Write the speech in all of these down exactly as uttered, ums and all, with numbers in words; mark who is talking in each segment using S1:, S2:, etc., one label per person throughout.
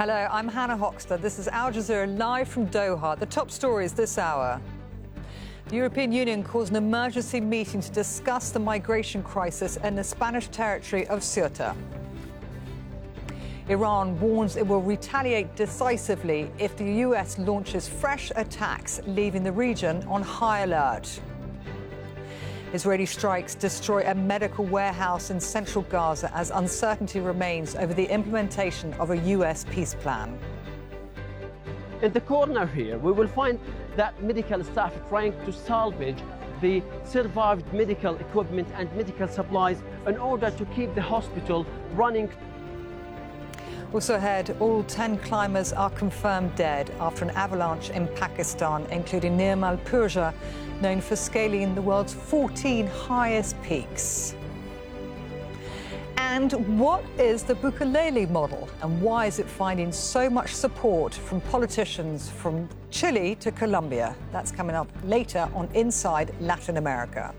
S1: Hello, I'm Hannah Hoxter. This is Al Jazeera live from Doha. The top stories this hour. The European Union calls an emergency meeting to discuss the migration crisis in the Spanish territory of Ceuta. Iran warns it will retaliate decisively if the U S launches fresh attacks, leaving the region on high alert. Israeli strikes destroy a medical warehouse in central Gaza as uncertainty remains over the implementation of a U S peace plan.
S2: In the corner here, we will find that medical staff trying to salvage the survived medical equipment and medical supplies in order to keep the hospital running.
S1: Also ahead, all ten climbers are confirmed dead after an avalanche in Pakistan, including Nirmal Purja, known for scaling the world's fourteen highest peaks. And what is the Bukelele model, and why is it finding so much support from politicians from Chile to Colombia? That's coming up later on Inside Latin America.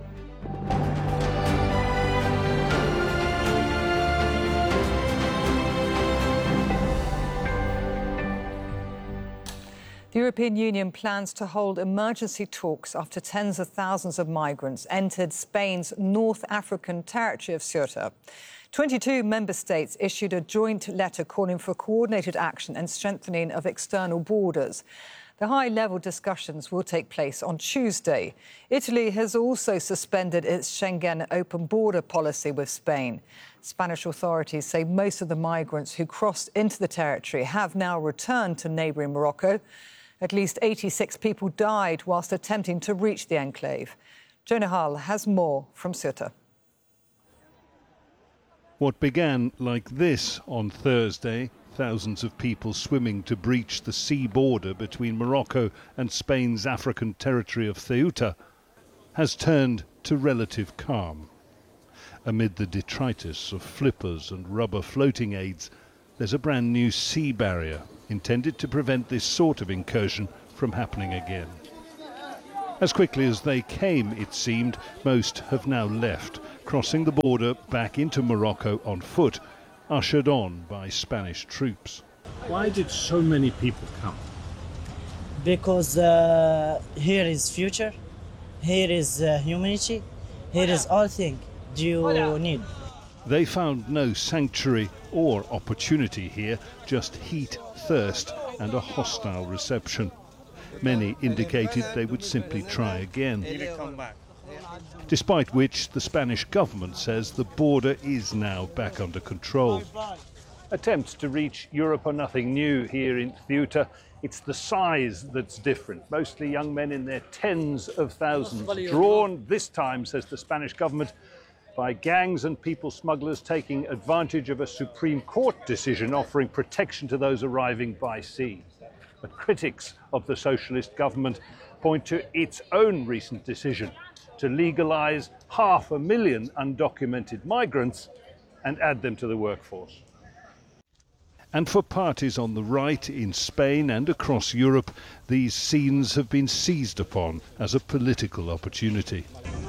S1: The European Union plans to hold emergency talks after tens of thousands of migrants entered Spain's North African territory of Ceuta. twenty-two member states issued a joint letter calling for coordinated action and strengthening of external borders. The high-level discussions will take place on Tuesday. Italy has also suspended its Schengen open border policy with Spain. Spanish authorities say most of the migrants who crossed into the territory have now returned to neighbouring Morocco. At least eighty-six people died whilst attempting to reach the enclave. Jonah Hull has more from Ceuta.
S3: What began like this on Thursday, thousands of people swimming to breach the sea border between Morocco and Spain's African territory of Ceuta, has turned to relative calm. Amid the detritus of flippers and rubber floating aids, there's a brand new sea barrier intended to prevent this sort of incursion from happening again. As quickly as they came, it seemed, most have now left, crossing the border back into Morocco on foot, ushered on by Spanish troops.
S4: Why did so many people come?
S5: Because uh, here is future, here is uh, humanity, here is all things you need.
S3: They found no sanctuary or opportunity here, just heat, thirst and a hostile reception. Many indicated they would simply try again. Despite which, the Spanish government says the border is now back under control. Attempts to reach Europe are nothing new here in Ceuta. It's the size that's different. Mostly young men in their tens of thousands, drawn this time, says the Spanish government, by gangs and people smugglers taking advantage of a Supreme Court decision offering protection to those arriving by sea. But critics of the socialist government point to its own recent decision to legalise half a million undocumented migrants and add them to the workforce. And for parties on the right in Spain and across Europe, these scenes have been seized upon as a political opportunity.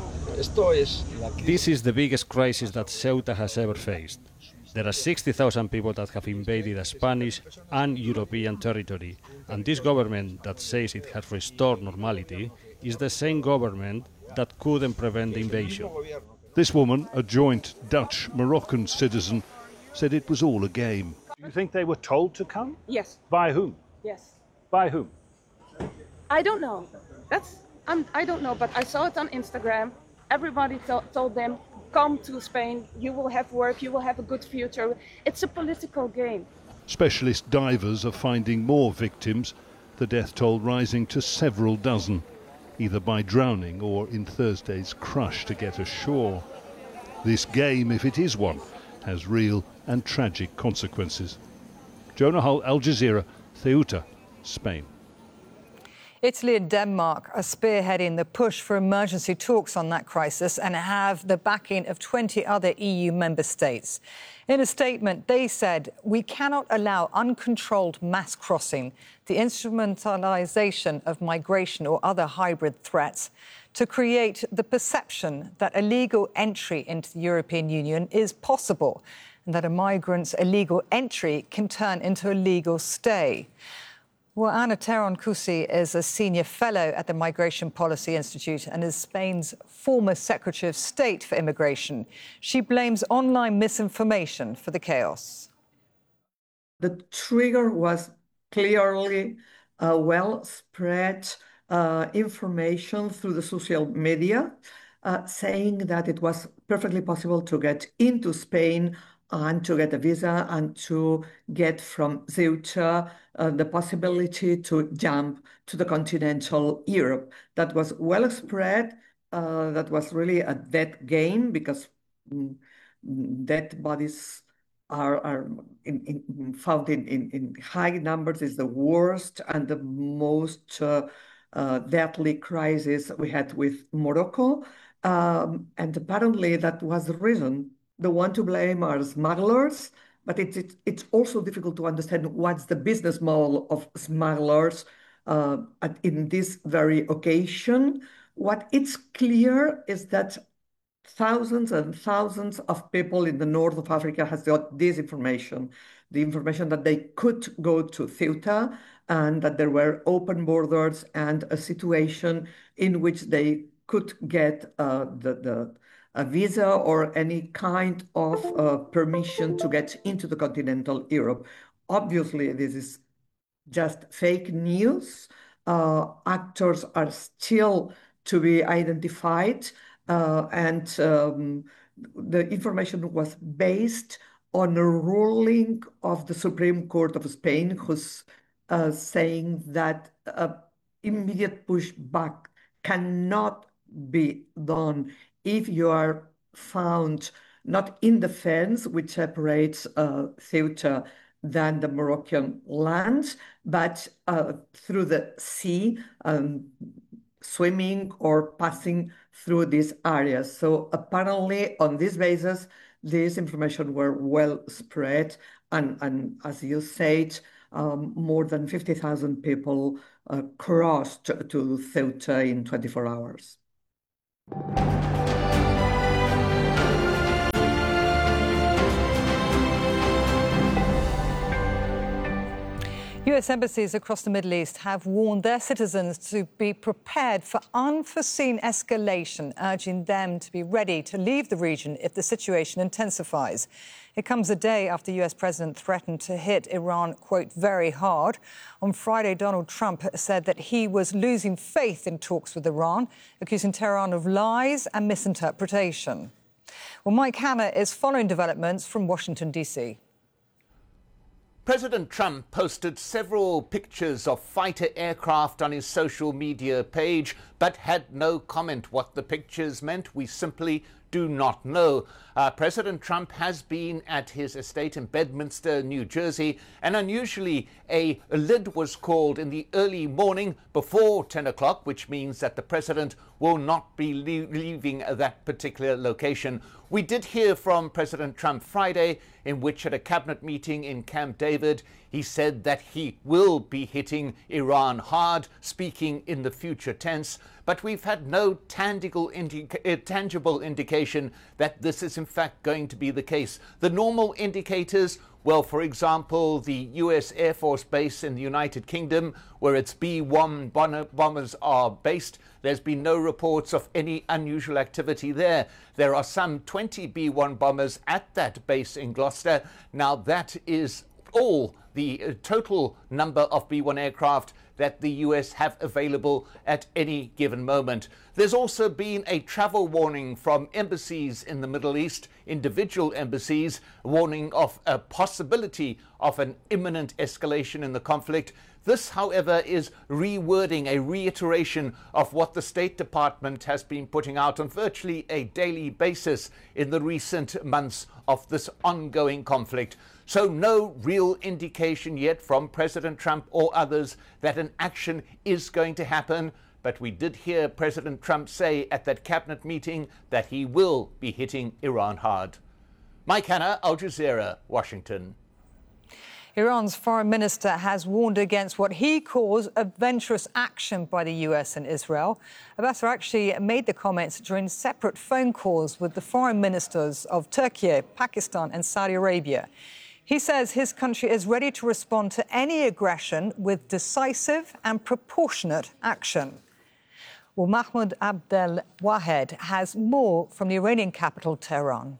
S6: This is the biggest crisis that Ceuta has ever faced. There are sixty thousand people that have invaded a Spanish and European territory, and this government that says it has restored normality is the same government that couldn't prevent the invasion.
S3: This woman, a joint Dutch-Moroccan citizen, said it was all a game.
S7: Do you think they were told to come?
S8: Yes.
S7: By whom?
S8: Yes.
S7: By whom?
S8: I don't know. That's I'm, I don't know, but I saw it on Instagram. Everybody to- told them, come to Spain, you will have work, you will have a good future. It's a political game.
S3: Specialist divers are finding more victims, the death toll rising to several dozen, either by drowning or in Thursday's crush to get ashore. This game, if it is one, has real and tragic consequences. Jonah Hull, Al Jazeera, Ceuta, Spain.
S1: Italy and Denmark are spearheading the push for emergency talks on that crisis and have the backing of twenty other E U member states. In a statement, they said, "We cannot allow uncontrolled mass crossing, the instrumentalization of migration or other hybrid threats to create the perception that illegal entry into the European Union is possible." and that a migrant's illegal entry can turn into a legal stay. Well, Ana Terán Cusi is a senior fellow at the Migration Policy Institute and is Spain's former Secretary of State for Immigration. She blames online misinformation for the chaos.
S9: The trigger was clearly uh, well-spread uh, information through the social media, uh, saying that it was perfectly possible to get into Spain and to get a visa and to get from Ceuta uh, the possibility to jump to the continental Europe. That was well spread. Uh, that was really a dead game because mm, dead bodies are, are in, in, found in, in, in high numbers. Is the worst and the most uh, uh, deadly crisis we had with Morocco. Um, and apparently that was the reason. The one to blame are smugglers, but it's, it's, it's also difficult to understand what's the business model of smugglers uh, at, in this very occasion. What it's clear is that thousands and thousands of people in the north of Africa has got this information, the information that they could go to Ceuta and that there were open borders and a situation in which they could get uh, the, the a visa or any kind of uh, permission to get into the continental Europe. Obviously, this is just fake news. Uh, actors are still to be identified, uh, and um, the information was based on a ruling of the Supreme Court of Spain, who's uh, saying that uh, immediate pushback cannot be done if you are found not in the fence, which separates uh, Ceuta than the Moroccan land, but uh, through the sea, um, swimming or passing through these areas. So apparently on this basis, this information were well spread. And, and as you said, um, more than fifty thousand people uh, crossed to Ceuta in twenty-four hours.
S1: U S embassies across the Middle East have warned their citizens to be prepared for unforeseen escalation, urging them to be ready to leave the region if the situation intensifies. It comes a day after the U S president threatened to hit Iran, quote, very hard. On Friday, Donald Trump said that he was losing faith in talks with Iran, accusing Tehran of lies and misinterpretation. Well, Mike Hanna is following developments from Washington, D C.
S10: President Trump posted several pictures of fighter aircraft on his social media page, but had no comment what the pictures meant. We simply do not know. Uh, President Trump has been at his estate in Bedminster, New Jersey, and unusually a, a lid was called in the early morning before ten o'clock, which means that the president will not be le- leaving that particular location. We did hear from President Trump Friday, in which at a cabinet meeting in Camp David, he said that he will be hitting Iran hard, speaking in the future tense. But we've had no tangible, indica- tangible indication that this is in fact going to be the case. The normal indicators, well, for example, the U S Air Force Base in the United Kingdom, where its B one bombers are based, there's been no reports of any unusual activity there. There are some twenty B one bombers at that base in Gloucester. Now, that is all the uh, total number of B one aircraft that the U S have available at any given moment. There's also been a travel warning from embassies in the Middle East, individual embassies, warning of a possibility of an imminent escalation in the conflict. This, however, is rewording, a reiteration of what the State Department has been putting out on virtually a daily basis in the recent months of this ongoing conflict. So no real indication yet from President Trump or others that an action is going to happen. But we did hear President Trump say at that cabinet meeting that he will be hitting Iran hard. Mike Hanna, Al Jazeera, Washington.
S1: Iran's foreign minister has warned against what he calls adventurous action by the U S and Israel. Abbas Araghchi made the comments during separate phone calls with the foreign ministers of Turkey, Pakistan and Saudi Arabia. He says his country is ready to respond to any aggression with decisive and proportionate action. Well, Mahmoud Abdel Wahed has more from the Iranian capital, Tehran.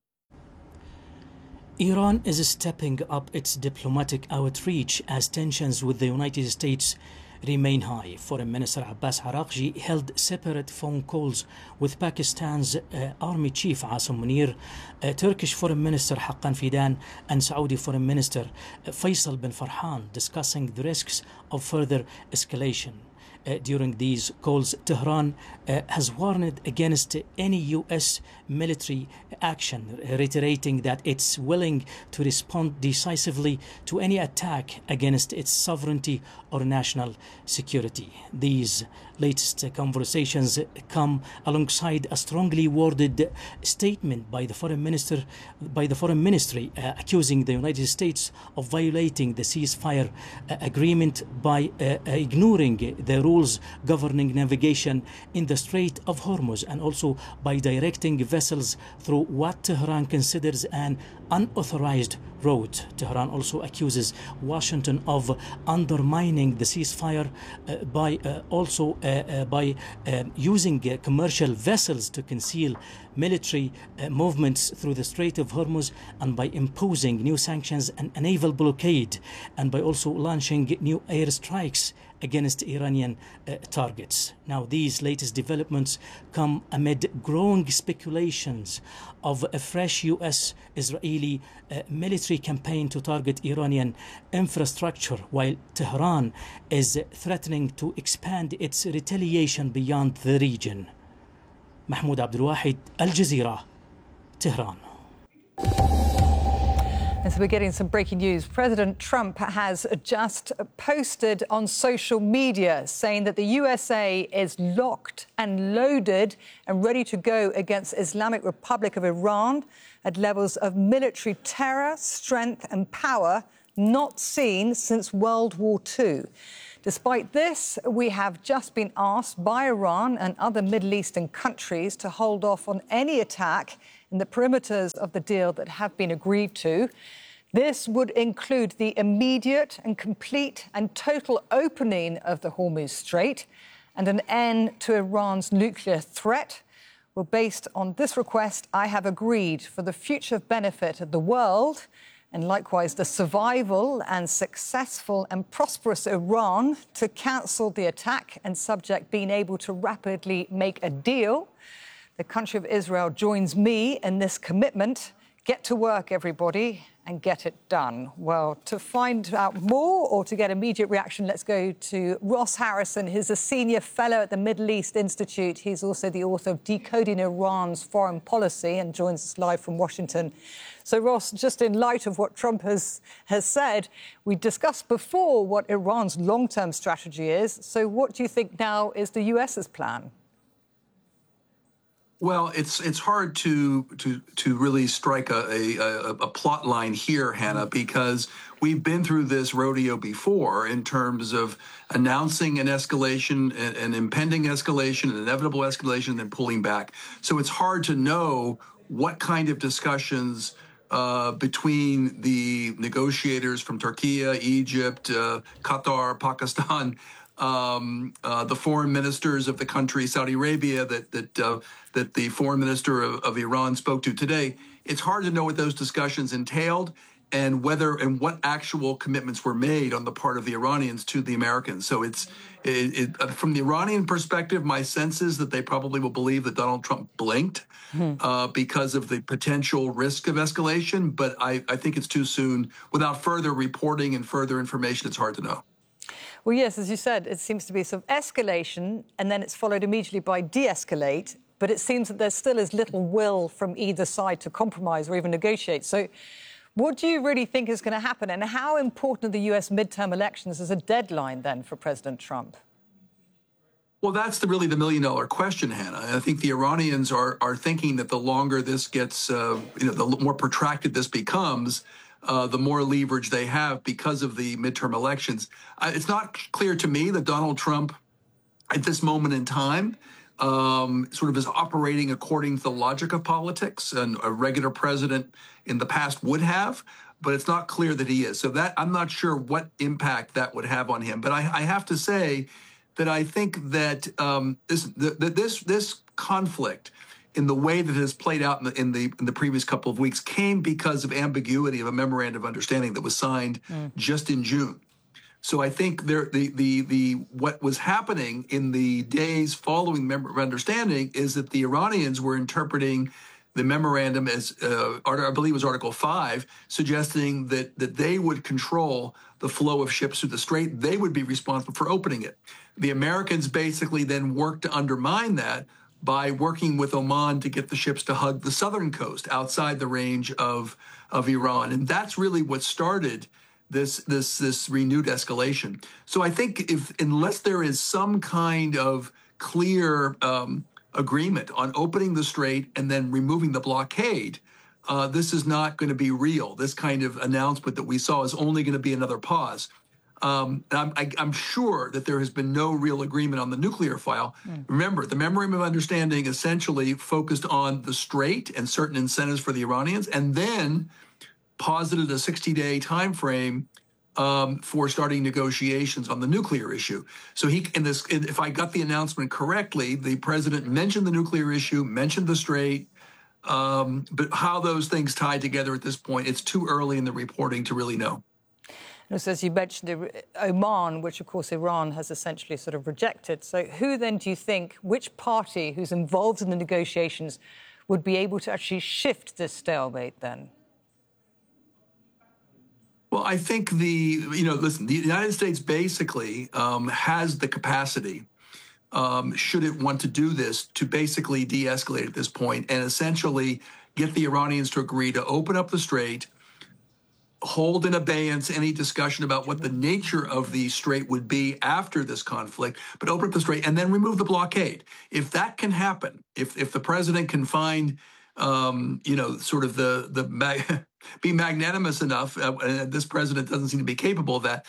S11: Iran is stepping up its diplomatic outreach as tensions with the United States remain high. Foreign Minister Abbas Araghchi held separate phone calls with Pakistan's uh, Army Chief Asim Munir, uh, Turkish Foreign Minister Haqqan Fidan, and Saudi Foreign Minister uh, Faisal bin Farhan, discussing the risks of further escalation. Uh, during these calls, Tehran uh, has warned against any U S military action, reiterating that it's willing to respond decisively to any attack against its sovereignty or national security. These latest conversations come alongside a strongly worded statement by the foreign minister, by the foreign ministry, uh, accusing the United States of violating the ceasefire uh, agreement by uh, ignoring the rules governing navigation in the Strait of Hormuz, and also by directing vessels through what Tehran considers an unauthorized route. Tehran also accuses Washington of undermining the ceasefire uh, by uh, also uh, uh, by uh, using uh, commercial vessels to conceal military uh, movements through the Strait of Hormuz, and by imposing new sanctions and a naval blockade, and by also launching new airstrikes against Iranian uh, targets. Now, these latest developments come amid growing speculations of a fresh U S-Israeli uh, military campaign to target Iranian infrastructure, while Tehran is threatening to expand its retaliation beyond the region. Mahmoud Abdel Wahed, Al Jazeera, Tehran.
S1: And so we're getting some breaking news. President Trump has just posted on social media saying that the U S A is locked and loaded and ready to go against Islamic Republic of Iran at levels of military terror, strength and power not seen since World War Two. Despite this, we have just been asked by Iran and other Middle Eastern countries to hold off on any attack in the perimeters of the deal that have been agreed to. This would include the immediate and complete and total opening of the Hormuz Strait and an end to Iran's nuclear threat. Well, based on this request, I have agreed, for the future benefit of the world and likewise the survival and successful and prosperous Iran, to cancel the attack and subject being able to rapidly make a deal. The country of Israel joins me in this commitment. Get to work, everybody, and get it done. Well, to find out more or to get immediate reaction, let's go to Ross Harrison. He's a senior fellow at the Middle East Institute. He's also the author of Decoding Iran's Foreign Policy and joins us live from Washington. So, Ross, just in light of what Trump has, has said, we discussed before what Iran's long-term strategy is. So what do you think now is the U S's plan?
S12: Well, it's it's hard to to to really strike a, a, a plot line here, Hannah, because we've been through this rodeo before in terms of announcing an escalation, an, an impending escalation, an inevitable escalation, and then pulling back. So it's hard to know what kind of discussions uh, between the negotiators from Turkey, Egypt, uh, Qatar, Pakistan, Um, uh, the foreign ministers of the country, Saudi Arabia, that that uh, that the foreign minister of, of Iran spoke to today. It's hard to know what those discussions entailed and whether and what actual commitments were made on the part of the Iranians to the Americans. So it's it, it, from the Iranian perspective, my sense is that they probably will believe that Donald Trump blinked mm-hmm. uh, because of the potential risk of escalation. But I, I think it's too soon. Without further reporting and further information, it's hard to know.
S1: Well, yes, as you said, it seems to be sort of escalation and then it's followed immediately by de-escalate. But it seems that there still is little will from either side to compromise or even negotiate. So what do you really think is going to happen? And how important are the U S midterm elections as a deadline then for President Trump?
S12: Well, that's the, really the million dollar question, Hannah. I think the Iranians are are thinking that the longer this gets, uh, you know, the more protracted this becomes, uh, the more leverage they have because of the midterm elections. Uh, it's not clear to me that Donald Trump, at this moment in time, um, sort of is operating according to the logic of politics, and a regular president in the past would have, but it's not clear that he is. So that I'm not sure what impact that would have on him. But I, I have to say that I think that um, this the, the, this this conflict, in the way that it has played out in the, in the in the previous couple of weeks, came because of ambiguity of a memorandum of understanding that was signed mm. just in June. So I think there, the the the what was happening in the days following the memorandum of understanding is that the Iranians were interpreting the memorandum as, uh, I believe it was Article five, suggesting that that they would control the flow of ships through the Strait. They would be responsible for opening it. The Americans basically then worked to undermine that by working with Oman to get the ships to hug the southern coast outside the range of of Iran, and that's really what started this this this renewed escalation. So I think if unless there is some kind of clear um, agreement on opening the strait and then removing the blockade, uh, this is not going to be real. This kind of announcement that we saw is only going to be another pause. Um, I'm, I, I'm sure that there has been no real agreement on the nuclear file. Mm. Remember, the Memorandum of Understanding essentially focused on the strait and certain incentives for the Iranians, and then posited a sixty-day time frame um, for starting negotiations on the nuclear issue. So he, in this, if I got the announcement correctly, the president mentioned the nuclear issue, mentioned the strait, um, but how those things tie together at this point, it's too early in the reporting to really know.
S1: And so, as you mentioned, Oman, which of course Iran has essentially sort of rejected. So who then do you think, which party who's involved in the negotiations would be able to actually shift this stalemate then?
S12: Well, I think the, you know, listen, the United States basically um, has the capacity, um, should it want to do this, to basically de-escalate at this point and essentially get the Iranians to agree to open up the strait, hold in abeyance any discussion about what the nature of the strait would be after this conflict, but open up the strait and then remove the blockade. If that can happen, if if the president can find, um, you know, sort of the the mag- be magnanimous enough, uh, and this president doesn't seem to be capable of that,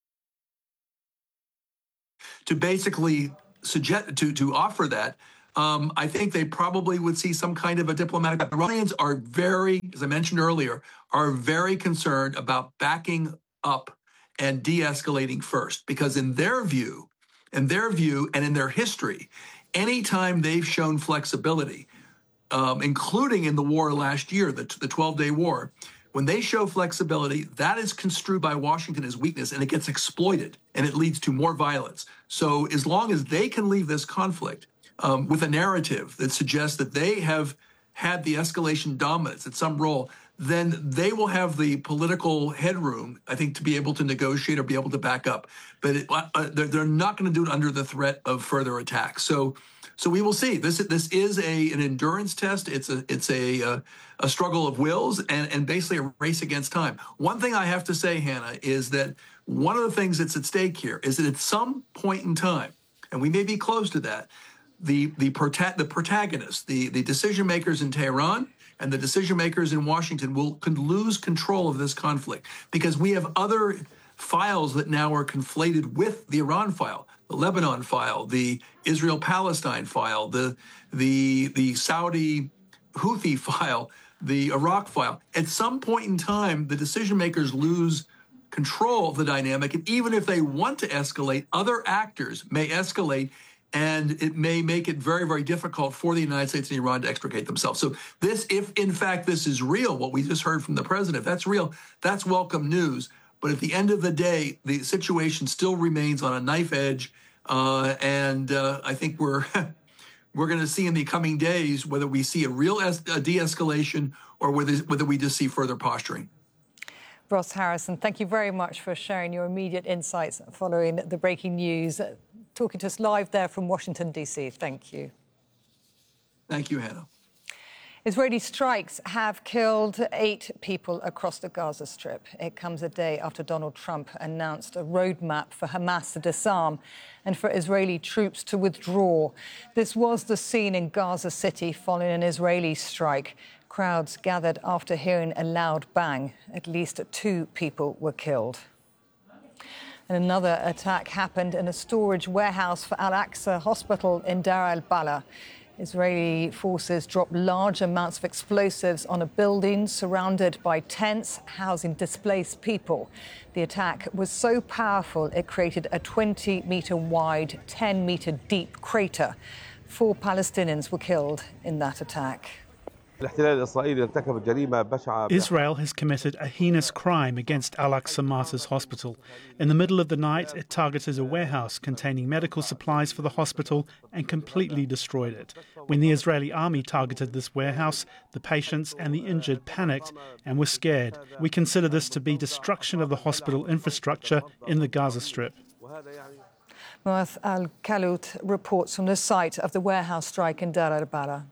S12: to basically suggest to to offer that. Um, I think they probably would see some kind of a diplomatic. The Iranians are very, as I mentioned earlier, are very concerned about backing up and de-escalating first, because in their view, in their view, and in their history, anytime they've shown flexibility, um, including in the war last year, the the twelve-day war, when they show flexibility, that is construed by Washington as weakness, and it gets exploited, and it leads to more violence. So as long as they can leave this conflict Um, with a narrative that suggests that they have had the escalation dominance at some role, then they will have the political headroom, I think, to be able to negotiate or be able to back up. But it, uh, they're, they're not going to do it under the threat of further attacks. So, so we will see. This this is a an endurance test. It's a it's a a, a struggle of wills and and basically a race against time. One thing I have to say, Hannah, is that one of the things that's at stake here is that at some point in time, and we may be close to that, the the, prota- the protagonists, the, the decision makers in Tehran and the decision makers in Washington will could lose control of this conflict, because we have other files that now are conflated with the Iran file, the Lebanon file, the Israel-Palestine file, the the the Saudi Houthi file, the Iraq file. At some point in time, the decision makers lose control of the dynamic, and even if they want to escalate, other actors may escalate, and it may make it very, very difficult for the United States and Iran to extricate themselves. So this, if in fact this is real, what we just heard from the president, if that's real, that's welcome news. But at the end of the day, the situation still remains on a knife edge, uh, and uh, I think we're we're going to see in the coming days whether we see a real es- a de-escalation or whether whether we just see further posturing.
S1: Ross Harrison, thank you very much for sharing your immediate insights following the breaking news. Talking to us live there from Washington, D C. Thank you.
S12: Thank you, Hannah.
S1: Israeli strikes have killed eight people across the Gaza Strip. It comes a day after Donald Trump announced a roadmap for Hamas to disarm and for Israeli troops to withdraw. This was the scene in Gaza City following an Israeli strike. Crowds gathered after hearing a loud bang. At least two people were killed. And another attack happened in a storage warehouse for Al-Aqsa Hospital in Dar al-Balah. Israeli forces dropped large amounts of explosives on a building surrounded by tents housing displaced people. The attack was so powerful it created a twenty metre wide, ten metre deep crater. Four Palestinians were killed in that attack.
S13: Israel has committed a heinous crime against Al-Aqsa Martyrs Hospital. In the middle of the night, it targeted a warehouse containing medical supplies for the hospital and completely destroyed it. When the Israeli army targeted this warehouse, the patients and the injured panicked and were scared. We consider this to be destruction of the hospital infrastructure in the Gaza Strip.
S1: Muath Al-Kalout reports from the site of the warehouse strike in Dar al-Balah.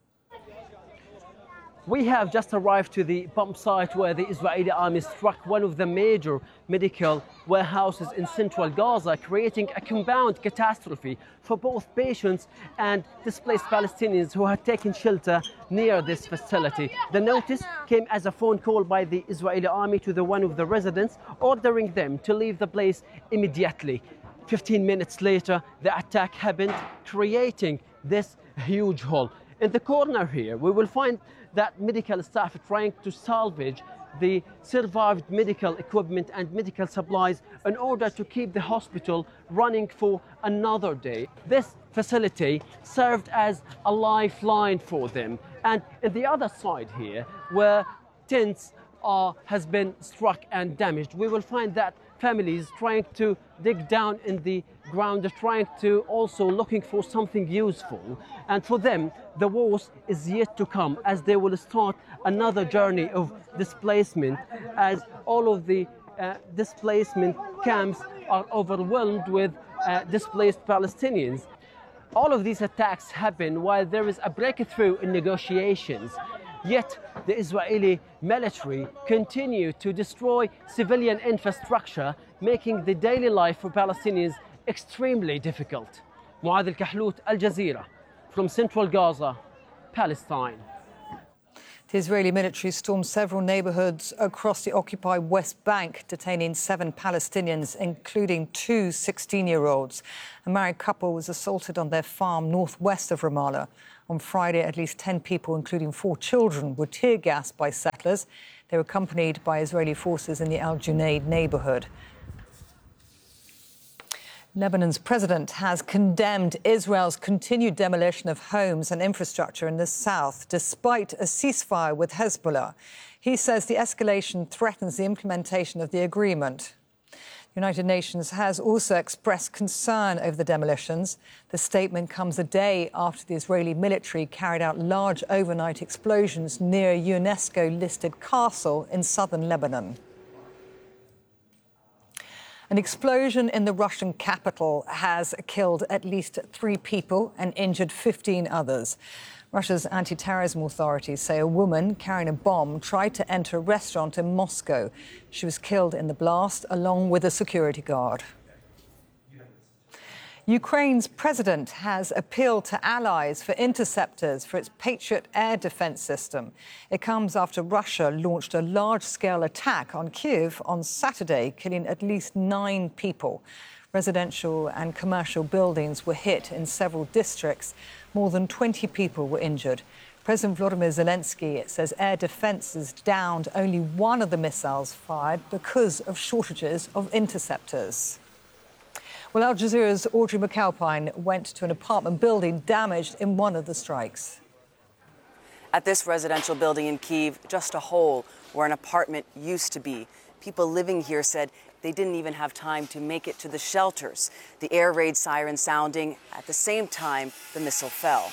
S2: We have just arrived to the bomb site where the Israeli army struck one of the major medical warehouses in central Gaza, creating a compound catastrophe for both patients and displaced Palestinians who had taken shelter near this facility. The notice came as a phone call by the Israeli army to the one of the residents, ordering them to leave the place immediately. Fifteen minutes later, the attack happened, creating this huge hole. In the corner here, we will find that medical staff trying to salvage the survived medical equipment and medical supplies in order to keep the hospital running for another day. This facility served as a lifeline for them. And in the other side here, where tents are, has been struck and damaged, we will find that families trying to dig down in the ground, trying to also looking for something useful. And for them, the worst is yet to come, as they will start another journey of displacement, as all of the uh, displacement camps are overwhelmed with uh, displaced Palestinians. All of these attacks happen while there is a breakthrough in negotiations. Yet the Israeli military continue to destroy civilian infrastructure, making the daily life for Palestinians extremely difficult. Muath Al-Kalout, Al Jazeera, from central Gaza, Palestine.
S1: The Israeli military stormed several neighbourhoods across the occupied West Bank, detaining seven Palestinians, including two sixteen-year-olds. A married couple was assaulted on their farm northwest of Ramallah. On Friday, at least ten people, including four children, were tear-gassed by settlers. They were accompanied by Israeli forces in the Al Junaid neighbourhood. Lebanon's president has condemned Israel's continued demolition of homes and infrastructure in the south, despite a ceasefire with Hezbollah. He says the escalation threatens the implementation of the agreement. The United Nations has also expressed concern over the demolitions. The statement comes a day after the Israeli military carried out large overnight explosions near a UNESCO-listed castle in southern Lebanon. An explosion in the Russian capital has killed at least three people and injured fifteen others. Russia's anti-terrorism authorities say a woman carrying a bomb tried to enter a restaurant in Moscow. She was killed in the blast, along with a security guard. Ukraine's president has appealed to allies for interceptors for its Patriot air defence system. It comes after Russia launched a large-scale attack on Kyiv on Saturday, killing at least nine people. Residential and commercial buildings were hit in several districts. More than twenty people were injured. President Volodymyr Zelensky says air defences downed only one of the missiles fired because of shortages of interceptors. Well, Al Jazeera's Audrey McAlpine went to an apartment building damaged in one of the strikes.
S14: At this residential building in Kyiv, just a hole where an apartment used to be. People living here said they didn't even have time to make it to the shelters. The air raid siren sounding. At the same time, the missile fell.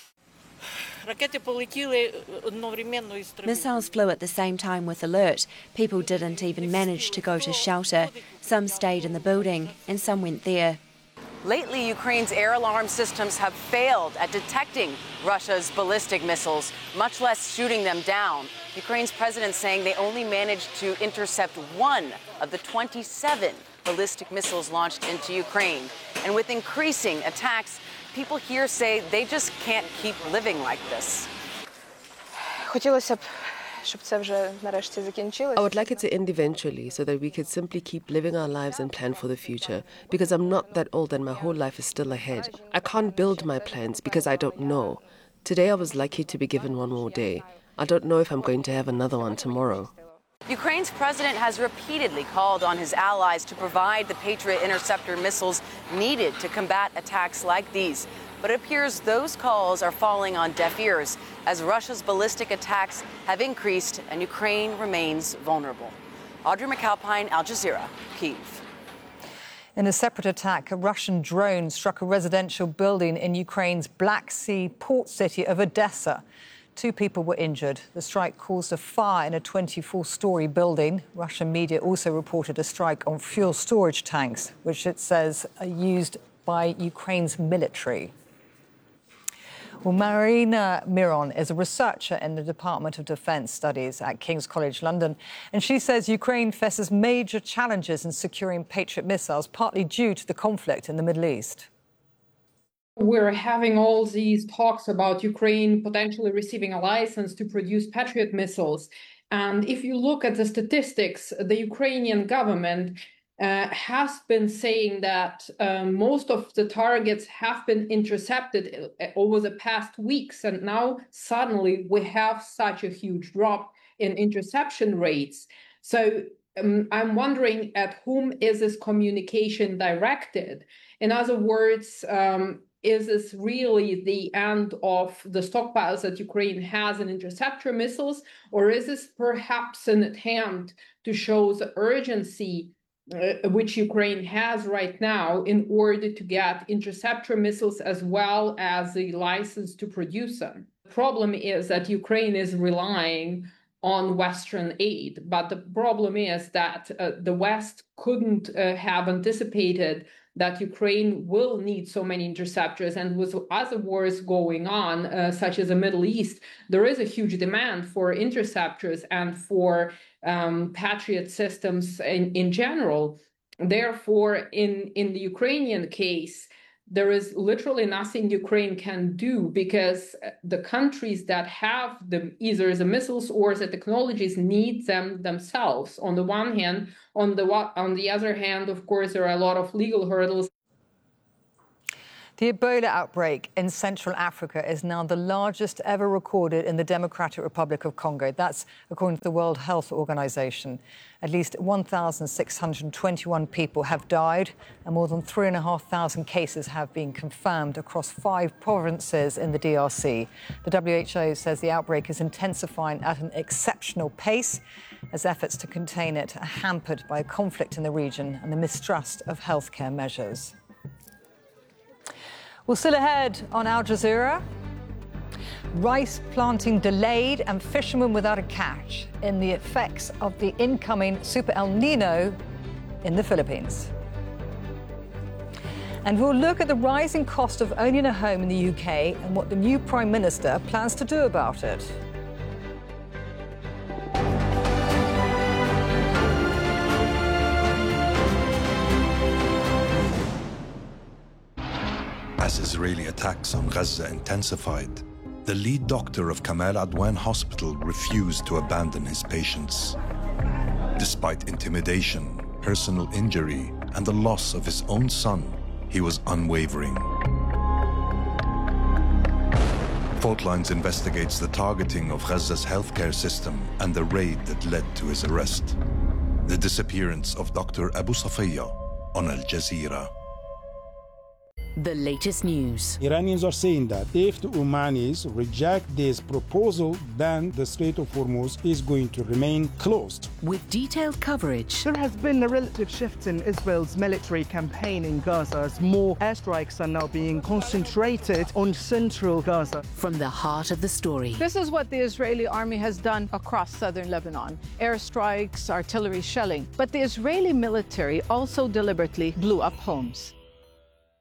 S15: Missiles flew at the same time with alert. People didn't even manage to go to shelter. Some stayed in the building and some went there.
S14: Lately, Ukraine's air alarm systems have failed at detecting Russia's ballistic missiles, much less shooting them down. Ukraine's president saying they only managed to intercept one of the twenty-seven ballistic missiles launched into Ukraine. And with increasing attacks, people here say they just can't keep living like this.
S16: хотілося б, щоб це вже нарешті закінчилось.
S17: I would like it to end eventually so that we could simply keep living our lives and plan for the future. Because I'm not that old and my whole life is still ahead. I can't build my plans because I don't know. Today I was lucky to be given one more day. I don't know if I'm going to have another one tomorrow.
S14: Ukraine's president has repeatedly called on his allies to provide the Patriot interceptor missiles needed to combat attacks like these. But it appears those calls are falling on deaf ears as Russia's ballistic attacks have increased and Ukraine remains vulnerable. Audrey McAlpine, Al Jazeera, Kyiv.
S1: In a separate attack, a Russian drone struck a residential building in Ukraine's Black Sea port city of Odessa. Two people were injured. The strike caused a fire in a twenty-four storey building. Russian media also reported a strike on fuel storage tanks, which it says are used by Ukraine's military. Well, Marina Miron is a researcher in the Department of Defence Studies at King's College London, and she says Ukraine faces major challenges in securing Patriot missiles, partly due to the conflict in the Middle East.
S18: We're having all these talks about Ukraine potentially receiving a license to produce Patriot missiles. And if you look at the statistics, the Ukrainian government uh, has been saying that uh, most of the targets have been intercepted over the past weeks. And now suddenly we have such a huge drop in interception rates. So um, I'm wondering at whom is this communication directed? In other words, um, is this really the end of the stockpiles that Ukraine has in interceptor missiles, or is this perhaps an attempt to show the urgency uh, which Ukraine has right now in order to get interceptor missiles as well as the license to produce them? The problem is that Ukraine is relying on Western aid, but the problem is that uh, the West couldn't uh, have anticipated that Ukraine will need so many interceptors. And with other wars going on, uh, such as the Middle East, there is a huge demand for interceptors and for um, Patriot systems in, in general. Therefore, in, in the Ukrainian case, there is literally nothing Ukraine can do because the countries that have the, either the missiles or the technologies need them themselves. On the one hand, on the on the other hand, of course, there are a lot of legal hurdles.
S1: The Ebola outbreak in Central Africa is now the largest ever recorded in the Democratic Republic of Congo. That's according to the World Health Organization. At least one thousand six hundred twenty-one people have died and more than three thousand five hundred cases have been confirmed across five provinces in the D R C. The W H O says the outbreak is intensifying at an exceptional pace as efforts to contain it are hampered by a conflict in the region and the mistrust of healthcare measures. Well, still ahead on Al Jazeera, rice planting delayed and fishermen without a catch in the effects of the incoming Super El Nino in the Philippines. And we'll look at the rising cost of owning a home in the U K and what the new Prime Minister plans to do about it.
S19: As Israeli attacks on Gaza intensified, the lead doctor of Kamal Adwan Hospital refused to abandon his patients. Despite intimidation, personal injury, and the loss of his own son, he was unwavering. Faultlines investigates the targeting of Gaza's healthcare system and the raid that led to his arrest. The disappearance of Doctor Abu Safiya on Al Jazeera.
S20: The latest news.
S21: Iranians are saying that if the Omanis reject this proposal, then the Strait of Hormuz is going to remain closed.
S20: With detailed coverage.
S22: There has been a relative shift in Israel's military campaign in Gaza as more airstrikes are now being concentrated on central Gaza.
S20: From the heart of the story.
S23: This is what the Israeli army has done across southern Lebanon. Airstrikes, artillery shelling. But the Israeli military also deliberately blew up homes.